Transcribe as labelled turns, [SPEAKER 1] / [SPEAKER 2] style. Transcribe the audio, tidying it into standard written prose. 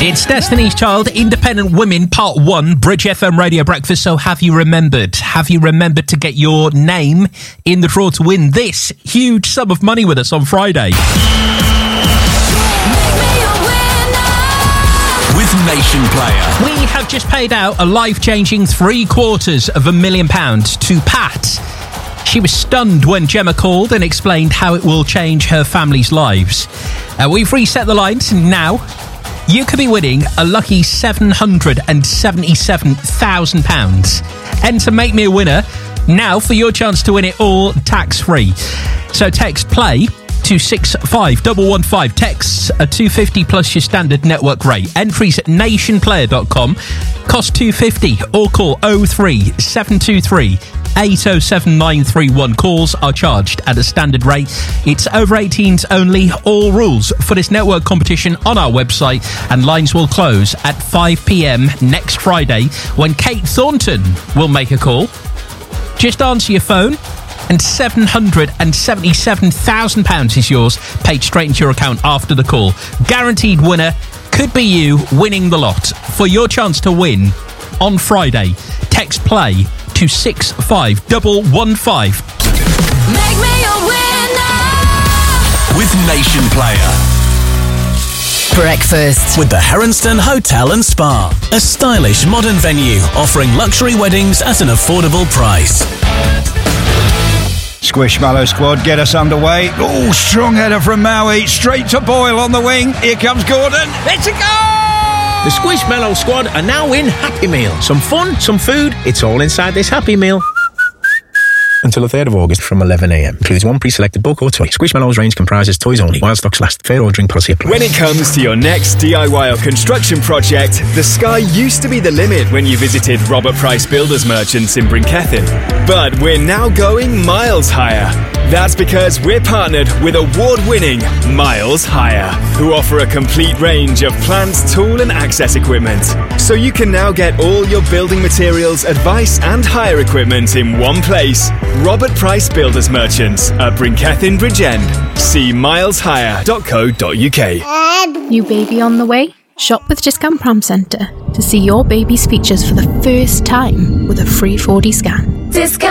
[SPEAKER 1] It's Destiny's Child, Independent Women, Part 1, Bridge FM Radio Breakfast. So have you remembered? Have you remembered to get your name in the draw to win this huge sum of money with us on Friday?
[SPEAKER 2] With Nation Player.
[SPEAKER 1] We have just paid out a life-changing £750,000 to Pat. She was stunned when Gemma called and explained how it will change her family's lives. We've reset the lines now. You could be winning a lucky £777,000. Enter Make Me a Winner now for your chance to win it all tax-free. So text PLAY to 65115. Texts are $2.50 plus your standard network rate. Entries at nationplayer.com. Cost $2.50 or call 03723 807931. Calls are charged at a standard rate. It's over 18s only. All rules for this network competition on our website, and lines will close at 5 p.m. next Friday when Kate Thornton will make a call. Just answer your phone and £777,000 is yours, paid straight into your account after the call. Guaranteed winner could be you winning the lot. For your chance to win on Friday, text PLAY to 65115.
[SPEAKER 3] Make me a winner
[SPEAKER 2] with Nation Player.
[SPEAKER 4] Breakfast
[SPEAKER 2] with the Heronston Hotel and Spa, a stylish modern venue offering luxury weddings at an affordable price.
[SPEAKER 5] Squishmallow squad get us underway. Oh, strong header from Maui, straight to Boyle on the wing. Here comes Gordon. It's a goal!
[SPEAKER 6] The Squishmallow squad are now in Happy Meal. Some fun, some food, it's all inside this Happy Meal. Until the 3rd of August from 11am. Includes one pre-selected book or toy. Squishmallow's range comprises toys only, while stocks last. Fair ordering policy applies.
[SPEAKER 7] When it comes to your next DIY or construction project, the sky used to be the limit when you visited Robert Price Builders Merchants in Brinkethin. But we're now going miles higher. That's because we're partnered with award-winning Miles Hire, who offer a complete range of plant, tool and access equipment. So you can now get all your building materials, advice and hire equipment in one place. Robert Price Builders Merchants at Brinkethin Bridgend. See mileshire.co.uk.
[SPEAKER 8] New baby on the way? Shop with Discount Pram Centre to see your baby's features for the first time with a free 4D scan.
[SPEAKER 3] Discount